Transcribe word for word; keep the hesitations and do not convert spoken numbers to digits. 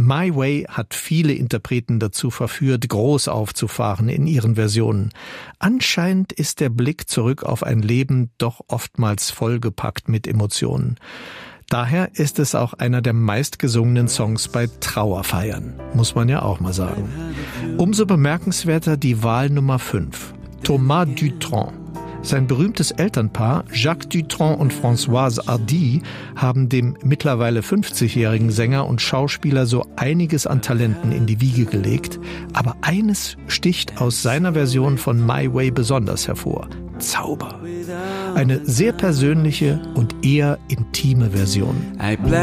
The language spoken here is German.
My Way hat viele Interpreten dazu verführt, groß aufzufahren in ihren Versionen. Anscheinend ist der Blick zurück auf ein Leben doch oftmals vollgepackt mit Emotionen. Daher ist es auch einer der meistgesungenen Songs bei Trauerfeiern, muss man ja auch mal sagen. Umso bemerkenswerter die Wahl Nummer fünf, Thomas Dutronc. Sein berühmtes Elternpaar, Jacques Dutronc und Françoise Hardy, haben dem mittlerweile fünfzigjährigen Sänger und Schauspieler so einiges an Talenten in die Wiege gelegt. Aber eines sticht aus seiner Version von My Way besonders hervor: Zauber. Eine sehr persönliche und eher intime Version.